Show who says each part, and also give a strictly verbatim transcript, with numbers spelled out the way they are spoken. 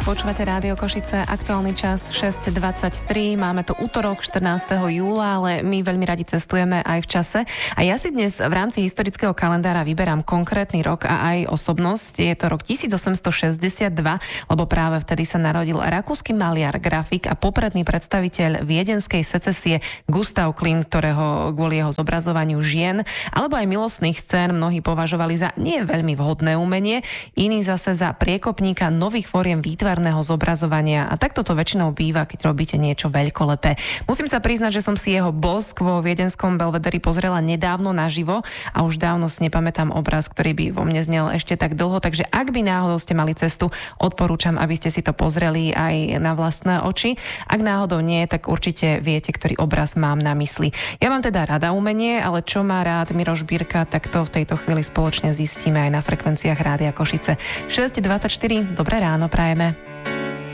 Speaker 1: Počúvate Rádio Košice, aktuálny čas šesť dvadsaťtri, máme tu útorok štrnásteho júla, ale my veľmi radi cestujeme aj v čase. A ja si dnes v rámci historického kalendára vyberám konkrétny rok a aj osobnosť. Je to rok tisícosemstošesťdesiatdva, lebo práve vtedy sa narodil rakúsky maliar, grafik a popredný predstaviteľ viedenskej secesie Gustav Klimt, ktorého kvôli jeho zobrazovaniu žien alebo aj milostných scén mnohí považovali za nie veľmi vhodné umenie, iní zase za priekopníka nových foriem výtvarného zobrazovania. A takto to väčšinou býva, keď robíte niečo veľkolepé. Musím sa priznať, že som si jeho bosk vo viedenskom Belvederi pozrela nedávno naživo a už dávno si nepamätám obraz, ktorý by vo mne znel ešte tak dlho, takže ak by náhodou ste mali cestu, odporúčam, aby ste si to pozreli aj na vlastné oči. Ak náhodou nie, tak určite viete, ktorý obraz mám na mysli. Ja mám teda rada umenie, ale čo má rád Miroš Birka, tak to v tejto chvíli spoločne zistíme aj na frekvenciách Rádia Košice. šesť dvadsaťštyri, dobré ráno prajeme.